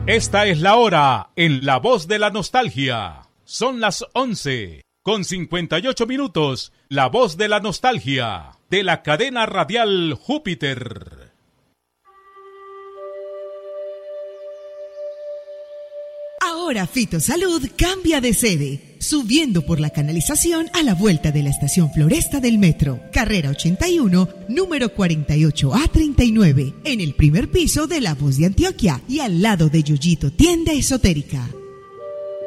Esta es la hora en La Voz de la Nostalgia. Son las 11:58. La Voz de la Nostalgia, de la cadena radial Júpiter. Ahora Fitosalud cambia de sede, subiendo por la canalización a la vuelta de la estación Floresta del Metro, carrera 81, número 48A39, en el primer piso de La Voz de Antioquia y al lado de Yoyito Tienda Esotérica.